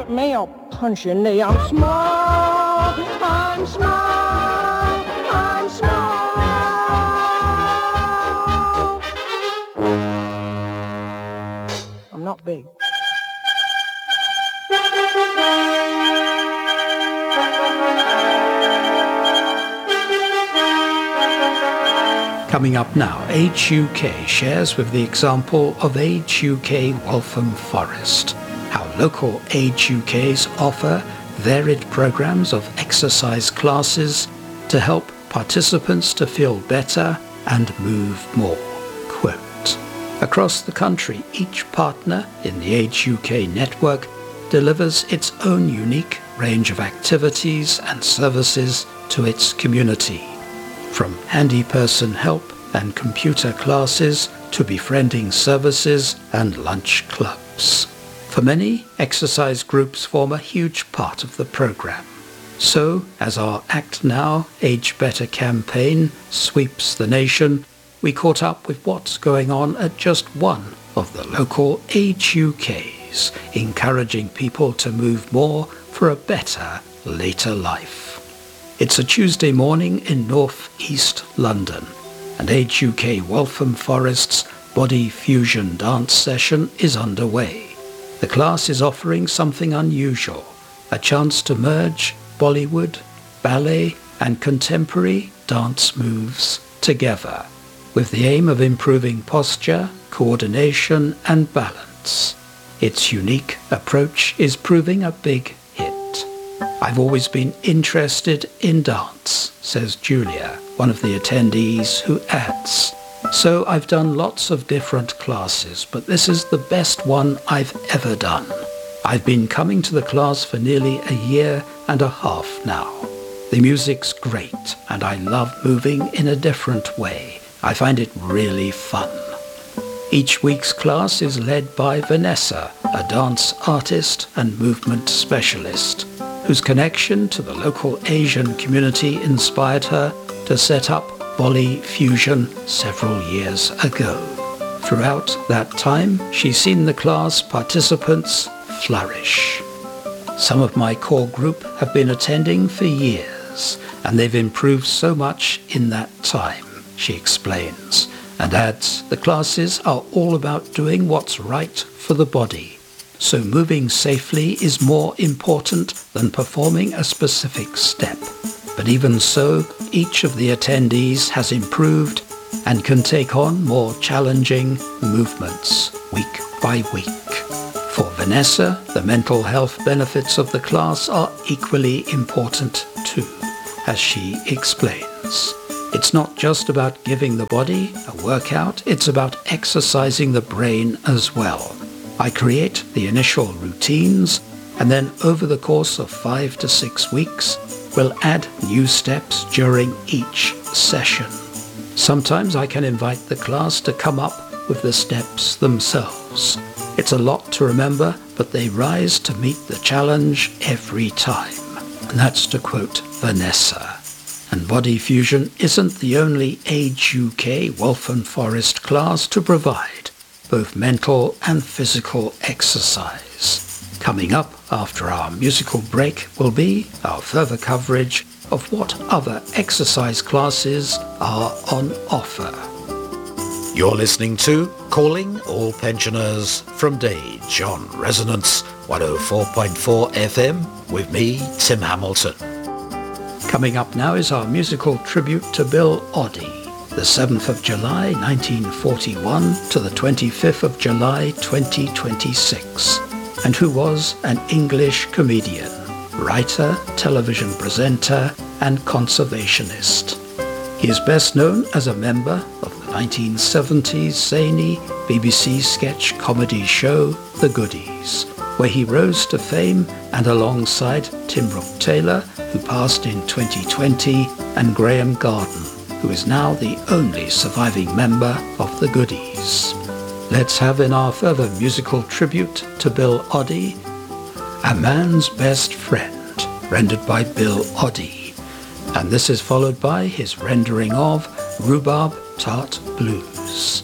cut me, I'll punch you in the... I'm small, I'm small, I'm small. I'm not big. Coming up now, Age UK shares with the example of Age UK Waltham Forest, how local Age UKs offer varied programs of exercise classes to help participants to feel better and move more. Quote, across the country, each partner in the Age UK network delivers its own unique range of activities and services to its community. From handy person help and computer classes to befriending services and lunch clubs. For many, exercise groups form a huge part of the programme. So, as our Act Now, Age Better campaign sweeps the nation, we caught up with what's going on at just one of the local Age UKs, encouraging people to move more for a better later life. It's a Tuesday morning in North East London, and Age UK Waltham Forest's Body Fusion dance session is underway. The class is offering something unusual, a chance to merge Bollywood, ballet and contemporary dance moves together, with the aim of improving posture, coordination and balance. Its unique approach is proving a big hit. I've always been interested in dance, says Julia, one of the attendees, who adds, so I've done lots of different classes, but this is the best one I've ever done. I've been coming to the class for nearly a year and a half now. The music's great and I love moving in a different way. I find it really fun. Each week's class is led by Vanessa, a dance artist and movement specialist, whose connection to the local Asian community inspired her to set up Body Fusion several years ago. Throughout that time, she's seen the class participants flourish. Some of my core group have been attending for years, and they've improved so much in that time, she explains, and adds, the classes are all about doing what's right for the body. So moving safely is more important than performing a specific step. But even so, each of the attendees has improved and can take on more challenging movements week by week. For Vanessa, the mental health benefits of the class are equally important too, as she explains. It's not just about giving the body a workout, it's about exercising the brain as well. I create the initial routines, and then over the course of 5 to 6 weeks, we'll add new steps during each session. Sometimes I can invite the class to come up with the steps themselves. It's a lot to remember, but they rise to meet the challenge every time. And that's to quote Vanessa. And Body Fusion isn't the only Age UK Waltham Forest class to provide both mental and physical exercise. Coming up after our musical break will be our further coverage of what other exercise classes are on offer. You're listening to Calling All Pensioners from Dage on Resonance 104.4 FM with me, Tim Hamilton. Coming up now is our musical tribute to Bill Oddie, the 7th of July 1941 to the 25th of July 2026, and who was an English comedian, writer, television presenter, and conservationist. He is best known as a member of the 1970s zany BBC sketch comedy show The Goodies, where he rose to fame and alongside Tim Brooke-Taylor, who passed in 2020, and Graham Garden, who is now the only surviving member of The Goodies. Let's have in our further musical tribute to Bill Oddie, A Man's Best Friend, rendered by Bill Oddie. And this is followed by his rendering of Rhubarb Tart Blues.